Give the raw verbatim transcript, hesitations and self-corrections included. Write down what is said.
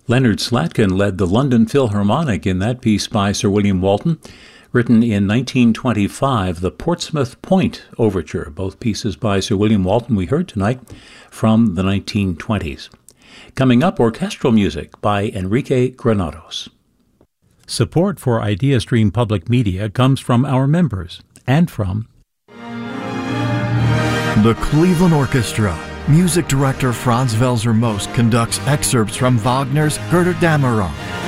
Leonard Slatkin led the London Philharmonic in that piece by Sir William Walton. Written in nineteen twenty-five, the Portsmouth Point Overture, both pieces by Sir William Walton we heard tonight from the nineteen twenties. Coming up, orchestral music by Enrique Granados. Support for IdeaStream Public Media comes from our members and from the Cleveland Orchestra. Music director Franz Welser Most conducts excerpts from Wagner's Götterdämmerung.